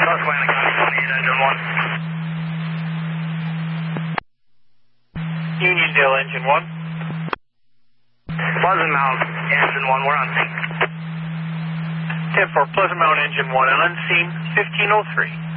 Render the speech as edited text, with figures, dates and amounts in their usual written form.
Susquehanna County 28, engine 1. Uniondale, engine 1. Pleasant Mountain, engine 1, we're on scene. 10-4, Pleasant Mountain, engine 1, and unseen 1503.